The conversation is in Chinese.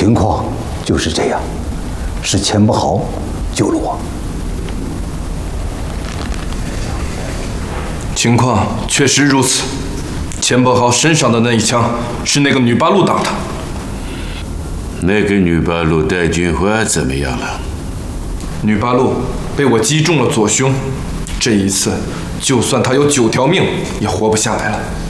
情况就是这样，是钱不豪救了我。 情况确实如此，钱伯豪身上的那一枪是那个女八路打的。 那个女八路戴金花怎么样了？ 女八路被我击中了左胸，这一次就算她有9条命也活不下来了。